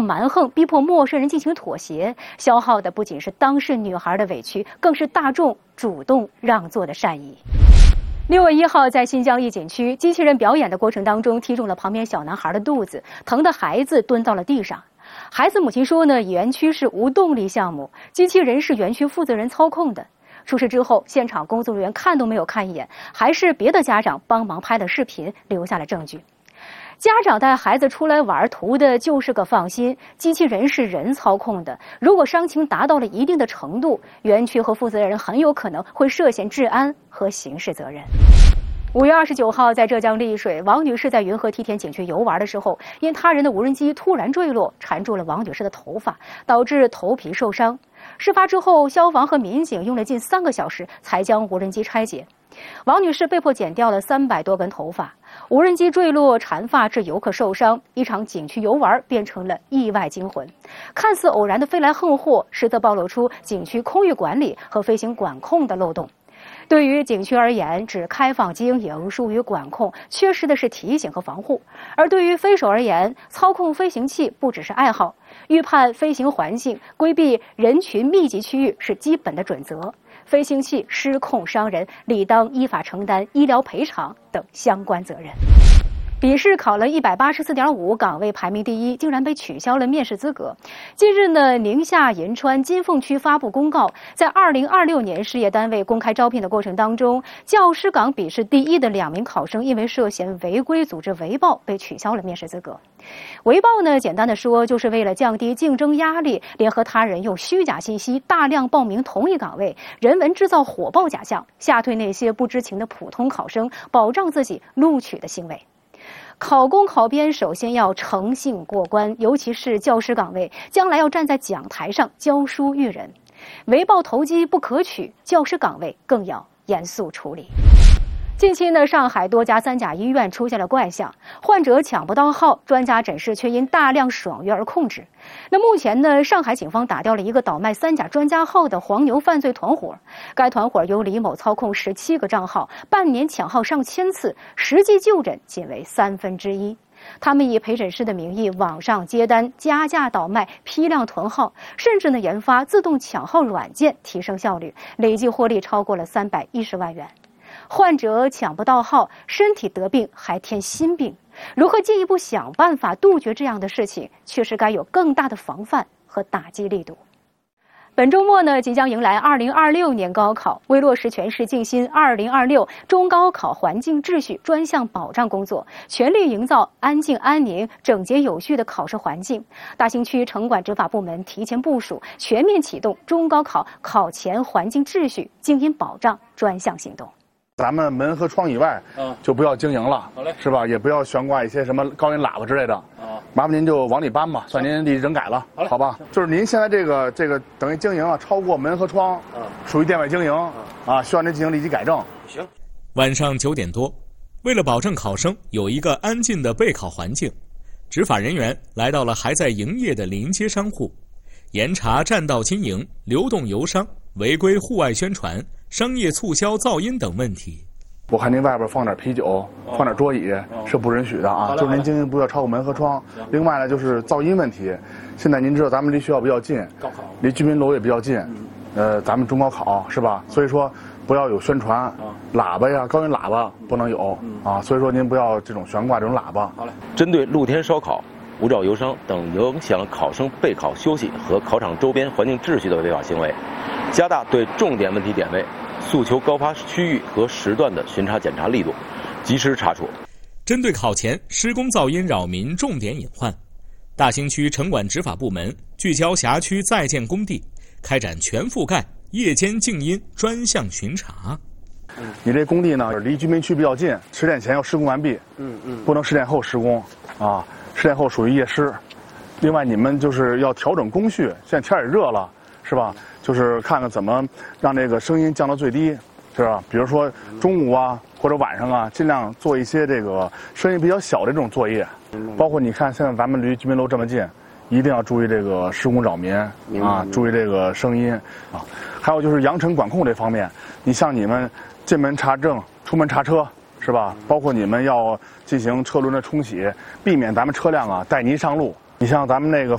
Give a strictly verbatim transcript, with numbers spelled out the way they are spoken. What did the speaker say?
蛮横，逼迫陌生人进行妥协，消耗的不仅是当事女孩的委屈，更是大众主动让座的善意。六月一号，在新疆一景区，机器人表演的过程当中，踢中了旁边小男孩的肚子，疼的孩子蹲到了地上。孩子母亲说呢，园区是无动力项目，机器人是园区负责人操控的。出事之后，现场工作人员看都没有看一眼，还是别的家长帮忙拍了视频，留下了证据。家长带孩子出来玩，图的就是个放心，机器人是人操控的，如果伤情达到了一定的程度，园区和负责人很有可能会涉嫌治安和刑事责任。五月二十九号，在浙江丽水，王女士在云和梯田景区游玩的时候，因他人的无人机突然坠落，缠住了王女士的头发，导致头皮受伤。事发之后，消防和民警用了近三个小时才将无人机拆解。王女士被迫剪掉了三百多根头发，无人机坠落缠发致游客受伤，一场景区游玩变成了意外惊魂。看似偶然的飞来横祸，实则暴露出景区空域管理和飞行管控的漏洞。对于景区而言，只开放经营疏于管控，缺失的是提醒和防护；而对于飞手而言，操控飞行器不只是爱好，预判飞行环境、规避人群密集区域是基本的准则。飞行器失控伤人，理当依法承担医疗赔偿等相关责任。笔试考了一百八十四点五，岗位排名第一，竟然被取消了面试资格。近日呢，宁夏银川金凤区发布公告，在二零二六年事业单位公开招聘的过程当中，教师岗笔试第一的两名考生因为涉嫌违规组织围报被取消了面试资格。围报呢，简单的说，就是为了降低竞争压力，联合他人用虚假信息大量报名同一岗位，人为制造火爆假象，吓退那些不知情的普通考生，保障自己录取的行为。考公考编首先要诚信过关，尤其是教师岗位，将来要站在讲台上教书育人。围报投机不可取，教师岗位更要严肃处理。近期呢，上海多家三甲医院出现了怪象，患者抢不到号，专家诊室却因大量爽约而控制。那目前呢，上海警方打掉了一个倒卖三甲专家号的黄牛犯罪团伙，该团伙由李某操控十七个账号，半年抢号上千次，实际就诊仅为三分之一。他们以陪诊师的名义网上接单，加价倒卖，批量囤号，甚至呢研发自动抢号软件，提升效率，累计获利超过了三百一十万元。患者抢不到号，身体得病还添心病，如何进一步想办法杜绝这样的事情，确实该有更大的防范和打击力度。本周末呢，即将迎来二零二六年高考，为落实全市静心二零二六中高考环境秩序专项保障工作，全力营造安静安宁、整洁有序的考试环境，大兴区城管执法部门提前部署，全面启动中高考考前环境秩序静音保障专项行动。 咱们门和窗以外，嗯，就不要经营了， 好嘞， 是吧？也不要悬挂一些什么高音喇叭之类的，啊，麻烦您就往里搬吧，算您立即整改了，好嘞，好吧？就是您现在这个这个等于经营啊，超过门和窗，啊，属于店外经营，啊，需要您进行立即改正。 行。 晚上九点多，为了保证考生有一个安静的备考环境，执法人员来到了还在营业的临街商户，严查占道经营、流动游商、违规户外宣传、商业促销噪音等问题。 我看您外边放点啤酒，放点桌椅，是不允许的啊！就是您经营不要超过门和窗。另外呢，就是噪音问题。现在您知道咱们离学校比较近， 高考离居民楼也比较近，呃，咱们中高考是吧？所以说不要有宣传，喇叭呀、高音喇叭不能有啊。所以说您不要这种悬挂这种喇叭。 好嘞。 针对露天烧烤、无照游商等影响考生备考休息和考场周边环境秩序的违法行为，加大对重点问题点位、诉求高发区域和时段的巡查检查力度，及时查处。 针对考前施工噪音扰民重点隐患，大兴区城管执法部门聚焦辖区在建工地，开展全覆盖夜间静音专项巡查。 你这工地呢，离居民区比较近，十点前要施工完毕，嗯嗯，不能十点后施工啊，十点后属于夜施。另外，你们就是要调整工序，现在天也热了，是吧？就是看看怎么让这个声音降到最低，是吧？比如说中午啊或者晚上啊，尽量做一些这个声音比较小的这种作业。包括你看，现在咱们离居民楼这么近，一定要注意这个施工扰民啊，注意这个声音啊。还有就是扬尘管控这方面，你像你们进门查证、出门查车，是吧？包括你们要进行车轮的冲洗，避免咱们车辆啊带泥上路。你像咱们那个